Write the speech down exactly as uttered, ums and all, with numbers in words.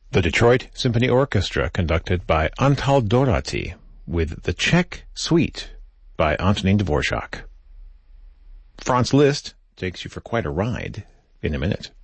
The Detroit Symphony Orchestra, conducted by Antal Dorati, with the Czech Suite by Antonin Dvorak. Franz Liszt takes you for quite a ride in a minute.